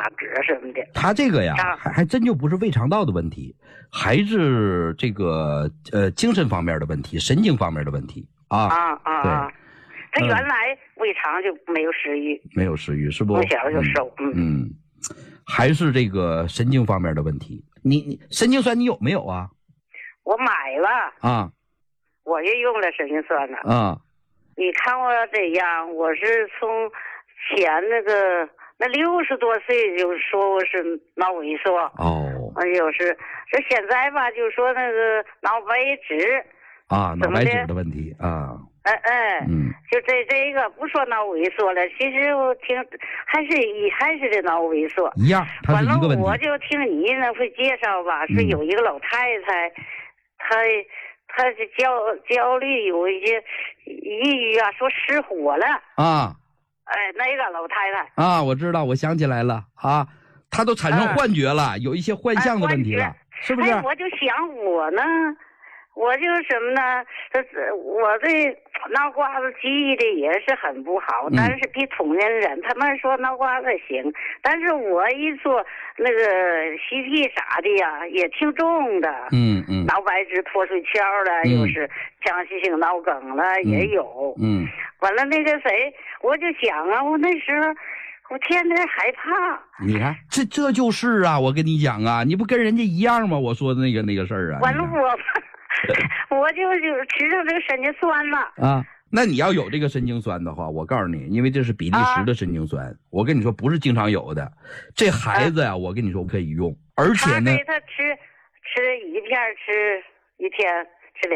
嗝什么的。 他这个呀，还真就不是胃肠道的问题，还是这个精神方面的问题，神经方面的问题啊。对， 他原来胃肠就没有食欲， 没有食欲是不？ 从小就瘦。 还是这个神经方面的问题。你神经酸你有没有啊？ 我买了啊， 我也用了神经酸了啊。 你看我这样，我是从前那60多岁就说我是脑萎缩哦， 就是这现在吧，就说那个脑白质啊，脑白质的问题啊。 就这个不说脑萎缩了，其实我听还是这脑萎缩一样，它是一个问题。 我就听你那会介绍吧，是有一个老太太，她是焦虑，有一些抑郁啊，说失火了啊。 那个老太太啊，我知道，我想起来了啊，她都产生幻觉了，有一些幻象的问题了，是不是？ 我就想我呢。我就是什么呢？我这脑瓜子记忆的也是很不好，但是比同龄人他们说脑瓜子行，但是我一做那个CT啥的呀，也挺重的。脑白质脱水鞘了，又是腔隙性脑梗了，也有。完了那个谁，我就想啊，我那时候我天天害怕。 你看，这就是啊，我跟你讲啊，你不跟人家一样吗？我说的那个事儿啊。 完了我就吃上这个神经酸了啊。那你要有这个神经酸的话，我告诉你，因为这是比利时的神经酸，我跟你说不是经常有的。这孩子呀，我跟你说可以用，而且呢， 他吃一片，吃一天吃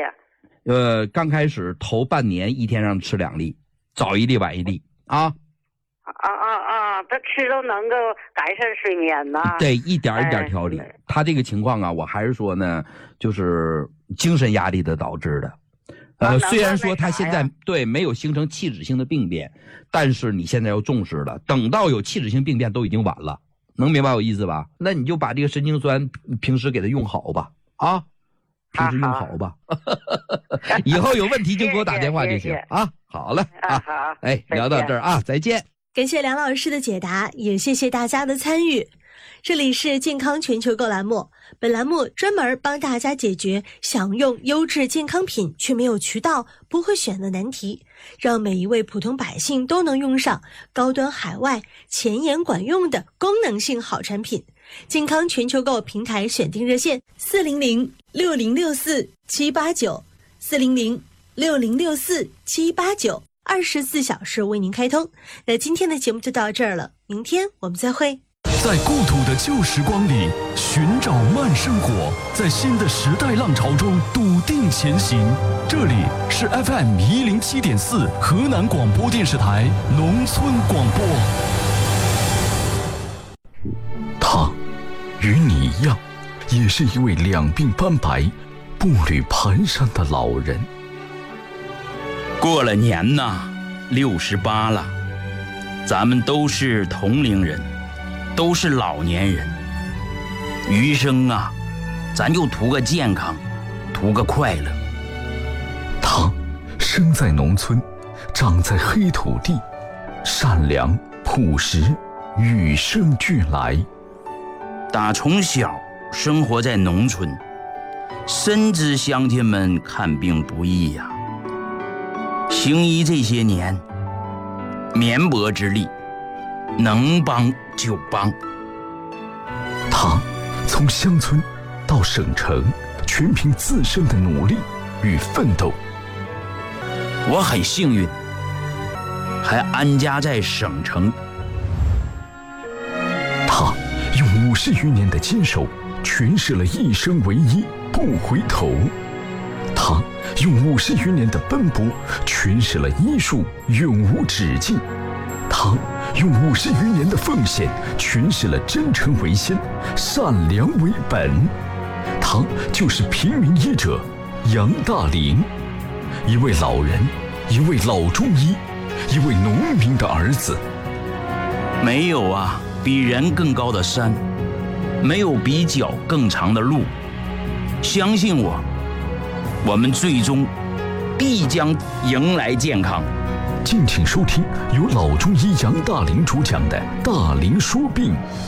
2。 刚开始头半年一天让吃2粒，早1粒晚1粒啊。 他吃都能够改善睡眠呐。 对，一点一点调理。他这个情况啊，我还是说呢，就是精神压力的导致的。虽然说他现在对没有形成器质性的病变，但是你现在要重视了，等到有器质性病变都已经晚了，能明白我意思吧？那你就把这个神经酸平时给他用好吧，啊，平时用好吧。以后有问题就给我打电话就行啊。好了啊， 好， 聊到这儿啊，再见。 感谢梁老师的解答，也谢谢大家的参与。这里是健康全球购栏目，本栏目专门帮大家解决想用优质健康品却没有渠道、不会选的难题，让每一位普通百姓都能用上高端海外、前沿管用的功能性好产品。健康全球购平台选定热线400-6064-789，400-6064-789。24小时为您开通。那今天的节目就到这儿了，明天我们再会。 在故土的旧时光里寻找慢生活，在新的时代浪潮中笃定前行。这里是 FM107.4 河南广播电视台农村广播。他与你一样，也是一位两鬓斑白、步履蹒跚的老人。 过了年呐，68了，咱们都是同龄人，都是老年人。余生啊，咱就图个健康，图个快乐。 他生在农村，长在黑土地，善良朴实，与生俱来。 打从小生活在农村，深知乡亲们看病不易呀。行医这些年，绵薄之力，能帮就帮。 他从乡村到省城，全凭自身的努力与奋斗。 我很幸运，还安家在省城。 他用50余年的坚守，诠释了一生为一，不回头。他用50余年的奔波，诠释了医术永无止境。他用50余年的奉献，诠释了真诚为先，善良为本。他就是平民医者杨大林，一位老人，一位老中医，一位农民的儿子。 没有啊比人更高的山，没有比脚更长的路。相信我，我们最终必将迎来健康。 敬请收听由老中医杨大林主讲的《大林说病》。